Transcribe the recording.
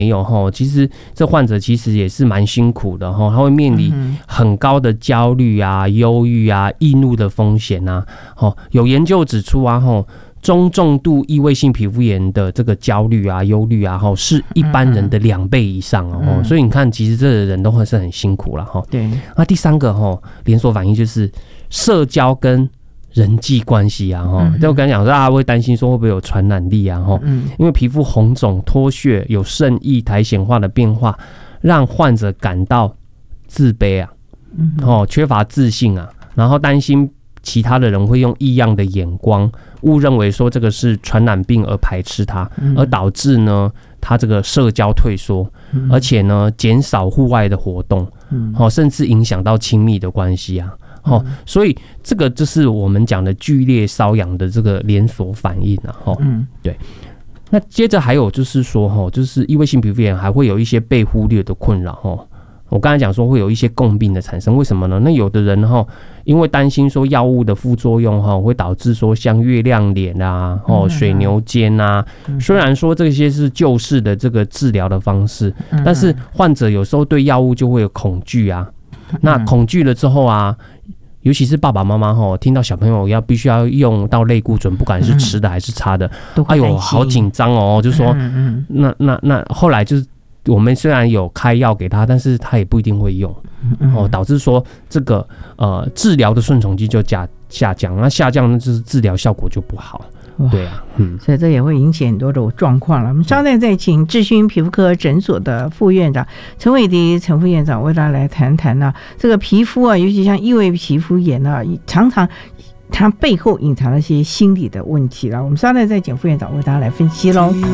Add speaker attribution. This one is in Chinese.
Speaker 1: 没有齁，其实这患者其实也是蛮辛苦的齁，他会面临很高的焦虑啊、忧郁啊、易怒的风险啊。有研究指出啊齁，中重度异位性皮肤炎的这个焦虑啊、忧虑啊是一般人的2倍以上哦。所以你看，其实这个人都会是很辛苦啦齁。
Speaker 2: 对。
Speaker 1: 那第3个连锁反应就是社交跟人际关系啊就我刚才讲说，大家会担心说会不会有传染力啊因为皮肤红肿、脱屑、有渗液、苔藓化的变化，让患者感到自卑啊，缺乏自信啊，然后担心其他的人会用异样的眼光误认为说这个是传染病而排斥他，而导致呢他这个社交退缩，而且呢减少户外的活动，甚至影响到亲密的关系啊。所以这个就是我们讲的剧烈瘙痒的这个连锁反应啊。对。那接着还有就是说，就是异位性皮肤炎还会有一些被忽略的困扰。我刚才讲说会有一些共病的产生，为什么呢？那有的人因为担心说药物的副作用会导致说像月亮脸啊、水牛肩啊，虽然说这些是旧式的这个治疗的方式，但是患者有时候对药物就会有恐惧啊。那恐惧了之后啊，尤其是爸爸妈妈听到小朋友必须要用到类固醇，不管是吃的还是擦的，哎呦好紧张哦，就说那后来就是我们虽然有开药给他，但是他也不一定会用，导致说这个治疗的顺从剂就下降，那下降就是治疗效果就不好。对啊，
Speaker 2: 所以这也会引起很多的状况了。我们稍待再请智勋皮肤科诊所的副院长陈伟迪陈副院长为大家来谈谈呢，这个皮肤啊，尤其像异位皮肤炎啊，常常它背后隐藏了一些心理的问题了。我们稍待再请副院长为大家来分析喽。